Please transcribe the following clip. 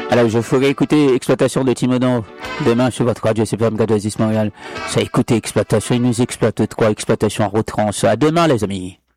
Alors, je ferai écouter Exploitation de Timono demain sur votre radio CPM 4 Montréal. Ça écoutez Exploitation, ils nous exploitent de quoi? Exploitation en retrans. À demain, les amis.